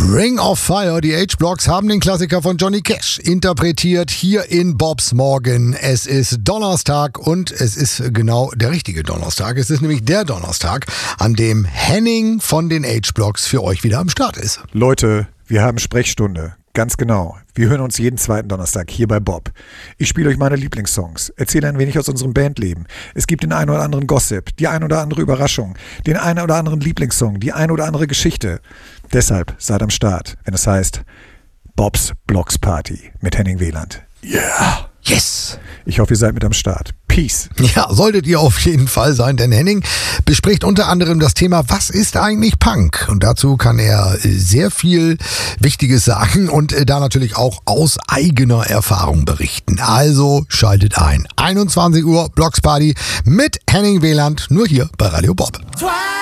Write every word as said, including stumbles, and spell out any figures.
Ring of Fire, die H-Blocks haben den Klassiker von Johnny Cash interpretiert hier in Bobs Morgen. Es ist Donnerstag und es ist genau der richtige Donnerstag. Es ist nämlich der Donnerstag, an dem Henning von den H-Blocks für euch wieder am Start ist. Leute, wir haben Sprechstunde. Ganz genau. Wir hören uns jeden zweiten Donnerstag hier bei Bob. Ich spiele euch meine Lieblingssongs, erzähle ein wenig aus unserem Bandleben. Es gibt den einen oder anderen Gossip, die ein oder andere Überraschung, den einen oder anderen Lieblingssong, die ein oder andere Geschichte. Deshalb seid am Start, wenn es heißt Bobs Blocks Party mit Henning Wieland. Yeah! Yes! Ich hoffe, ihr seid mit am Start. Peace. Ja, solltet ihr auf jeden Fall sein, denn Henning bespricht unter anderem das Thema, was ist eigentlich Punk? Und dazu kann er sehr viel Wichtiges sagen und da natürlich auch aus eigener Erfahrung berichten. Also schaltet ein. einundzwanzig Uhr Blocks Party mit Henning Wieland, nur hier bei Radio Bob.